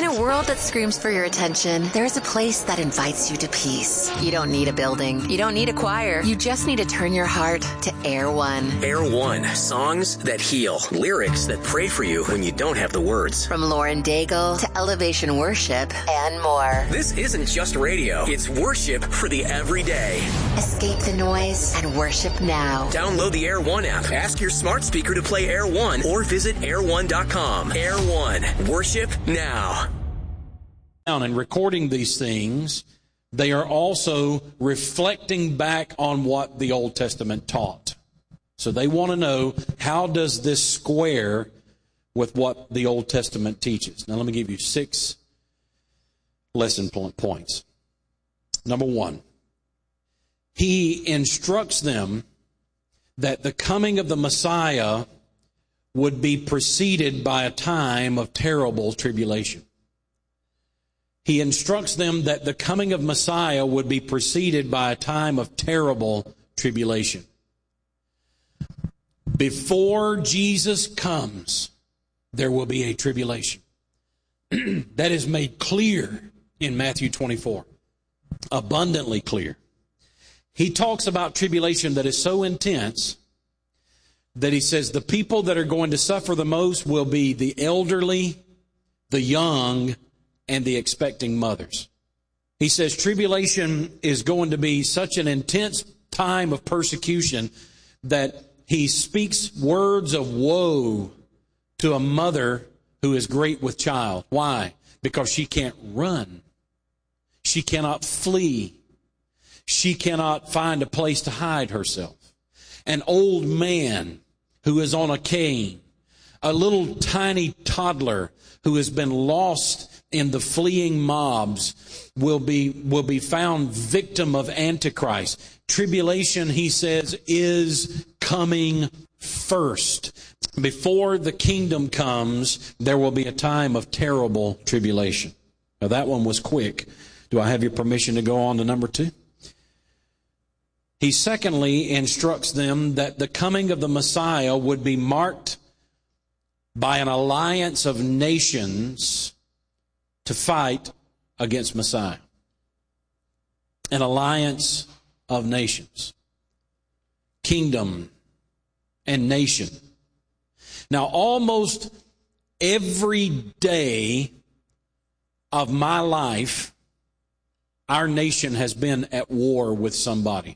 a world that screams for your attention, there's a place that invites you to peace. You don't need a building. You don't need a choir. You just need to turn your heart to Air One. Air One. Songs that heal. Lyrics that pray for you when you don't have the words. From Lauren Daigle to Elevation Worship and more. This isn't just radio. It's worship for the everyday. Escape the noise and worship now. Download the Air One app. Ask your smart speaker to play Air One or visit air1.com. Air One. Worship now. And recording these things, they are also reflecting back on what the Old Testament taught. So they want to know, how does this square with what the Old Testament teaches? Now let me give you 6 lesson points. Number 1, he instructs them that the coming of the Messiah would be preceded by a time of terrible tribulation. He instructs them that the coming of Messiah would be preceded by a time of terrible tribulation. Before Jesus comes, there will be a tribulation. That is made clear in Matthew 24. Abundantly clear. He talks about tribulation that is so intense that he says the people that are going to suffer the most will be the elderly, the young, and the expecting mothers. He says tribulation is going to be such an intense time of persecution that he speaks words of woe to a mother who is great with child. Why? Because she can't run. She cannot flee. She cannot find a place to hide herself. An old man who is on a cane. A little tiny toddler who has been lost in the fleeing mobs will be found victim of Antichrist. Tribulation, he says, is coming first. Before the kingdom comes, there will be a time of terrible tribulation. Now that one was quick. Do I have your permission to go on to number 2? He secondly instructs them that the coming of the Messiah would be marked by an alliance of nations to fight against Messiah. An alliance of nations. Kingdom and nation. Now, almost every day of my life, our nation has been at war with somebody.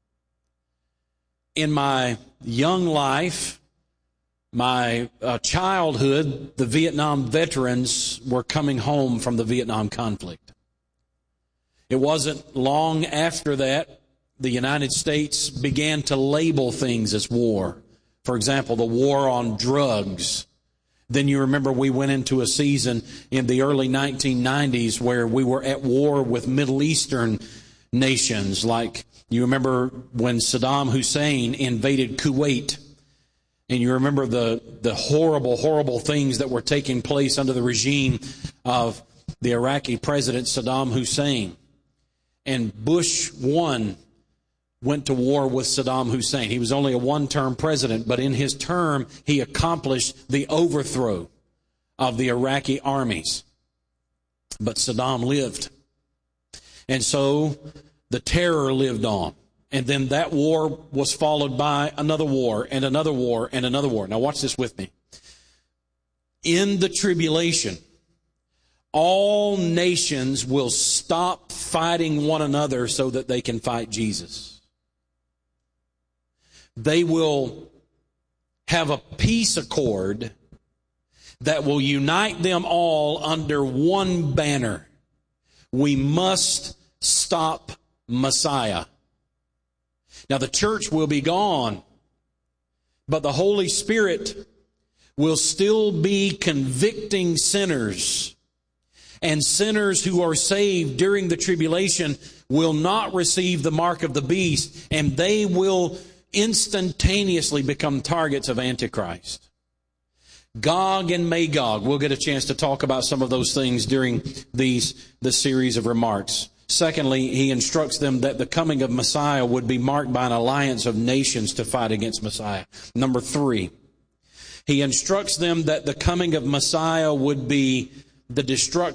In my young life, my childhood, the Vietnam veterans were coming home from the Vietnam conflict. It wasn't long after that the United States began to label things as war. For example, the war on drugs. Then you remember we went into a season in the early 1990s where we were at war with Middle Eastern nations. Like, you remember when Saddam Hussein invaded Kuwait. And you remember the horrible, horrible things that were taking place under the regime of the Iraqi president Saddam Hussein. And Bush 1 went to war with Saddam Hussein. He was only a one-term president, but in his term, he accomplished the overthrow of the Iraqi armies. But Saddam lived. And so the terror lived on. And then that war was followed by another war and another war and another war. Now watch this with me. In the tribulation, all nations will stop fighting one another so that they can fight Jesus. They will have a peace accord that will unite them all under one banner. We must stop Messiah. Now the church will be gone, but the Holy Spirit will still be convicting sinners. And sinners who are saved during the tribulation will not receive the mark of the beast, and they will instantaneously become targets of Antichrist. Gog and Magog. We'll get a chance to talk about some of those things during this series of remarks. Secondly, he instructs them that the coming of Messiah would be marked by an alliance of nations to fight against Messiah. Number 3, he instructs them that the coming of Messiah would be the